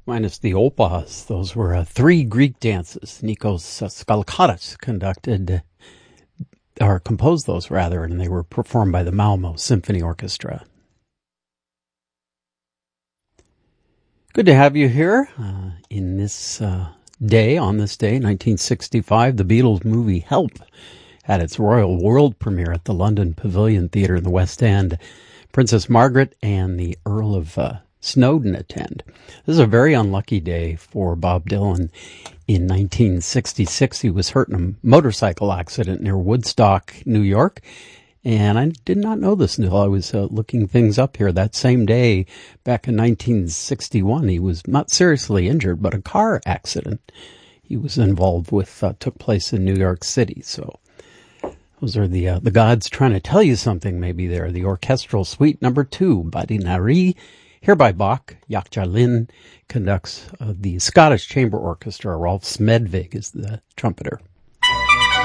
minus the opas. Those were three Greek dances. Nikos Skalkatas composed those rather, and they were performed by the Malmo Symphony Orchestra. Good to have you here in this day. On this day, 1965, the Beatles movie Help had its royal world premiere at the London Pavilion Theatre in the West End. Princess Margaret and the Earl of Snowdon attend. This is a very unlucky day for Bob Dylan. In 1966, he was hurt in a motorcycle accident near Woodstock, New York. And I did not know this until I was looking things up here. That same day, back in 1961, he was not seriously injured, but a car accident he was involved with took place in New York City. So those are the gods trying to tell you something maybe there. The Orchestral Suite No. 2, Badi Nari, here by Bach. Yakja Lin conducts the Scottish Chamber Orchestra. Rolf Smedvig is the trumpeter.